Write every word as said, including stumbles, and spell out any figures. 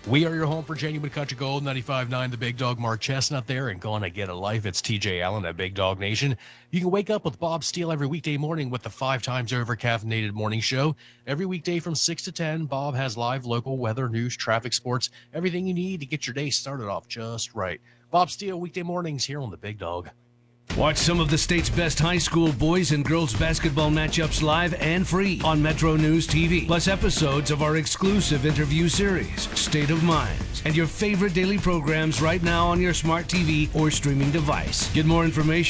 We are your home for genuine country gold, ninety-five point nine The Big Dog. Mark Chestnut there, and gonna get a life. It's T J Allen at Big Dog Nation. You can wake up with Bob Steele every weekday morning with the five times over caffeinated morning show. Every weekday from six to ten, Bob has live local weather, news, traffic, sports, everything you need to get your day started off just right. Bob Steele, weekday mornings here on The Big Dog. Watch some of the state's best high school boys and girls basketball matchups live and free on Metro News T V. Plus episodes of our exclusive interview series, State of Minds, and your favorite daily programs right now on your smart T V or streaming device. Get more information